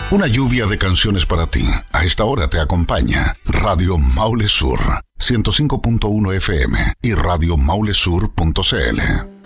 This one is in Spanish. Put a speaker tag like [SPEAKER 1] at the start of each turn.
[SPEAKER 1] Una lluvia de canciones para ti. A esta hora te acompaña Radio Maule Sur, 105.1 FM y radiomaulesur.cl.